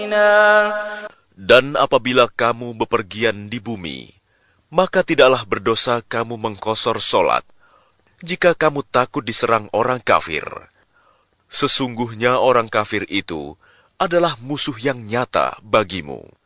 Dan apabila kamu bepergian di bumi, maka tidaklah berdosa kamu mengkosor solat, jika kamu takut diserang orang kafir. Sesungguhnya orang kafir itu adalah musuh yang nyata bagimu.